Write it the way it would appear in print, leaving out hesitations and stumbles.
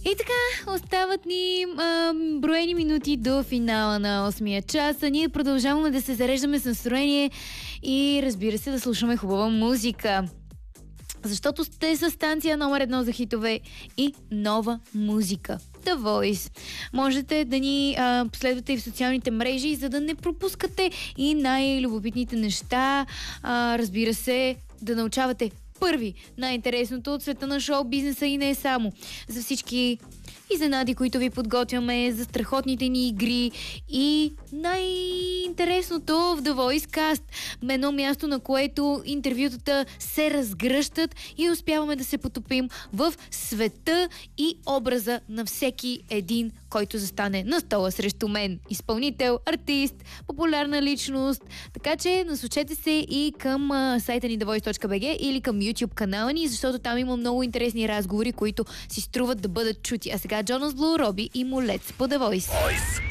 И така, остават ни броени минути до финала на 8-я час, а ние продължаваме да се зареждаме с настроение и, разбира се, да слушаме хубава музика. Защото сте със станция номер 1 за хитове и нова музика. The Voice. Можете да ни последвате и в социалните мрежи, за да не пропускате и най-любопитните неща. Разбира се, да научавате първи най-интересното от света на шоу-бизнеса и не само. За всички изненади, които ви подготвяме, за страхотните ни игри и най-интересното в The Voice Cast. Едно място, на което интервютата се разгръщат и успяваме да се потопим в света и образа на всеки един, който застане на стола срещу мен. Изпълнител, артист, популярна личност. Така че насочете се и към сайта ни thevoice.bg или към YouTube канала ни, защото там има много интересни разговори, които си струват да бъдат чути. А сега Джонас Блу, Роби и Молец по The Voice.